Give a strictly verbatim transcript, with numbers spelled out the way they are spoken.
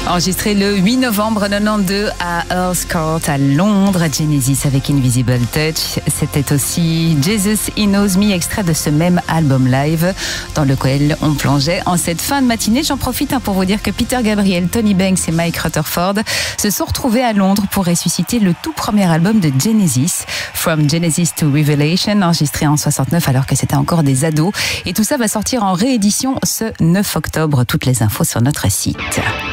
Enregistré le huit novembre quatre-vingt-douze à Earls Court à Londres, Genesis avec Invisible Touch. C'était aussi Jesus He Knows Me, extrait de ce même album live dans lequel on plongeait en cette fin de matinée. J'en profite hein, pour vous dire que Peter Gabriel, Tony Banks et Mike Rutherford se sont retrouvés à Londres pour ressusciter le tout premier album de Genesis, From Genesis to Revelation, enregistré en soixante-neuf alors que c'était encore des ados. Et tout ça va sortir en réédition ce neuf octobre. Toutes les infos sur notre site.